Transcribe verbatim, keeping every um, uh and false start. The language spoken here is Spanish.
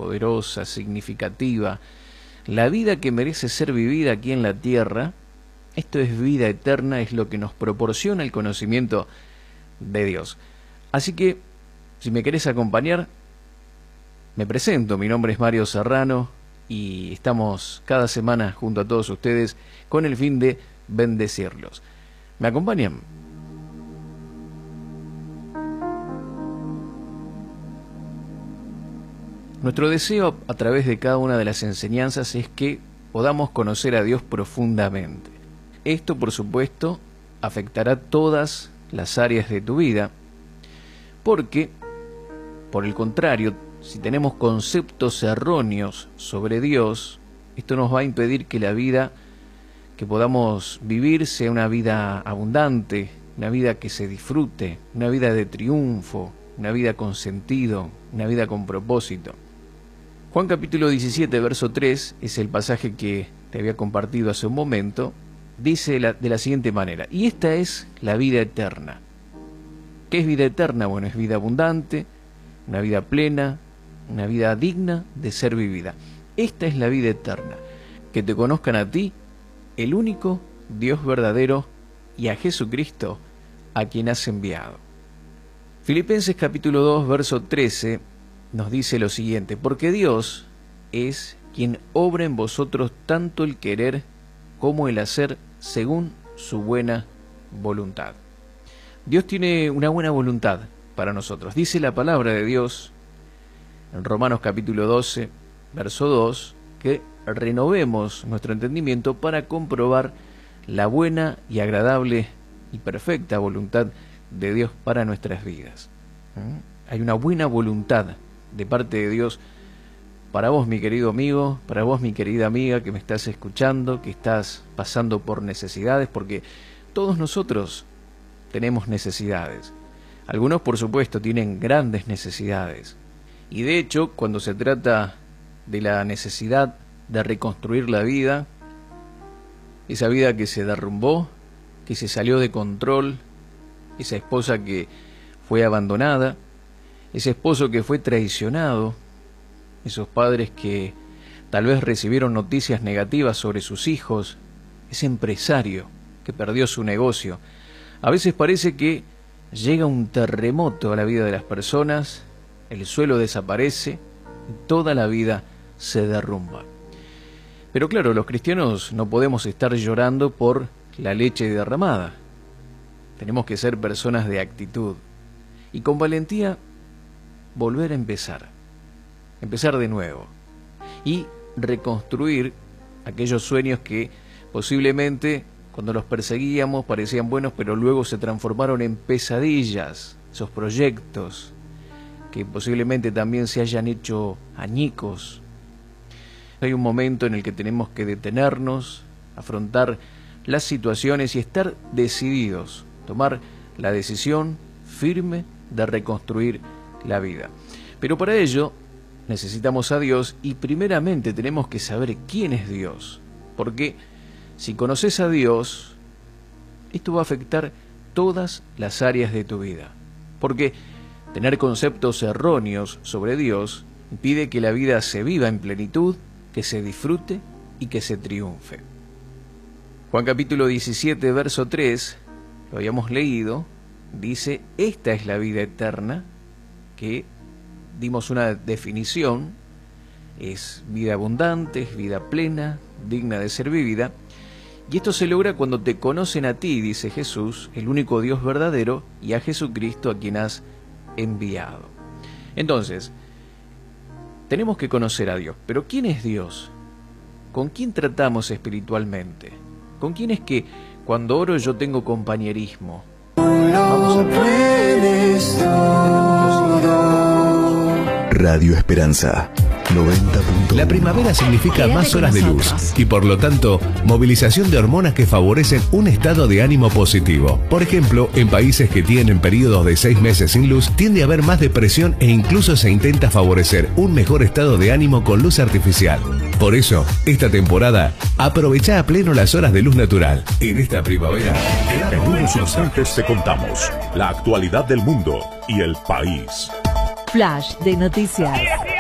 poderosa, significativa, la vida que merece ser vivida aquí en la tierra. Esto es vida eterna, es lo que nos proporciona el conocimiento de Dios. Así que, si me querés acompañar, me presento. Mi nombre es Mario Serrano y estamos cada semana junto a todos ustedes con el fin de bendecirlos. ¿Me acompañan? Nuestro deseo a través de cada una de las enseñanzas es que podamos conocer a Dios profundamente. Esto, por supuesto, afectará todas las áreas de tu vida, porque, por el contrario, si tenemos conceptos erróneos sobre Dios, esto nos va a impedir que la vida que podamos vivir sea una vida abundante, una vida que se disfrute, una vida de triunfo, una vida con sentido, una vida con propósito. Juan capítulo diecisiete, verso tres, es el pasaje que te había compartido hace un momento, dice la, de la siguiente manera: y esta es la vida eterna. ¿Qué es vida eterna? Bueno, es vida abundante, una vida plena, una vida digna de ser vivida. Esta es la vida eterna, que te conozcan a ti, el único Dios verdadero, y a Jesucristo, a quien has enviado. Filipenses capítulo dos, verso trece, nos dice lo siguiente: porque Dios es quien obra en vosotros tanto el querer como el hacer según su buena voluntad. Dios tiene una buena voluntad para nosotros. Dice la palabra de Dios en Romanos capítulo doce, verso dos, que renovemos nuestro entendimiento para comprobar la buena y agradable y perfecta voluntad de Dios para nuestras vidas. ¿Mm? Hay una buena voluntad de parte de Dios para vos, mi querido amigo, para vos, mi querida amiga, que me estás escuchando, que estás pasando por necesidades, porque todos nosotros tenemos necesidades. Algunos, por supuesto, tienen grandes necesidades. Y de hecho, cuando se trata de la necesidad de reconstruir la vida, esa vida que se derrumbó, que se salió de control, esa esposa que fue abandonada, ese esposo que fue traicionado, esos padres que tal vez recibieron noticias negativas sobre sus hijos, ese empresario que perdió su negocio. A veces parece que llega un terremoto a la vida de las personas, el suelo desaparece y toda la vida se derrumba. Pero claro, los cristianos no podemos estar llorando por la leche derramada. Tenemos que ser personas de actitud y con valentía volver a empezar, empezar de nuevo y reconstruir aquellos sueños que posiblemente cuando los perseguíamos parecían buenos, pero luego se transformaron en pesadillas, esos proyectos que posiblemente también se hayan hecho añicos. Hay un momento en el que tenemos que detenernos, afrontar las situaciones y estar decididos, tomar la decisión firme de reconstruir la vida. Pero para ello necesitamos a Dios y primeramente tenemos que saber quién es Dios, porque si conoces a Dios, esto va a afectar todas las áreas de tu vida, porque tener conceptos erróneos sobre Dios impide que la vida se viva en plenitud, que se disfrute y que se triunfe. Juan capítulo diecisiete, verso tres, lo habíamos leído, dice: esta es la vida eterna, que dimos una definición, es vida abundante, es vida plena, digna de ser vivida, y esto se logra cuando te conocen a ti, dice Jesús, el único Dios verdadero, y a Jesucristo a quien has enviado. Entonces, tenemos que conocer a Dios, pero ¿quién es Dios? ¿Con quién tratamos espiritualmente? ¿Con quién es que cuando oro yo tengo compañerismo? Vamos a Radio Esperanza noventa punto uno. La primavera significa más horas de luz y por lo tanto movilización de hormonas que favorecen un estado de ánimo positivo. Por ejemplo, en países que tienen periodos de seis meses sin luz tiende a haber más depresión e incluso se intenta favorecer un mejor estado de ánimo con luz artificial. Por eso, esta temporada aprovecha a pleno las horas de luz natural. En esta primavera, en unos instantes te contamos la actualidad del mundo y el país. Flash de noticias.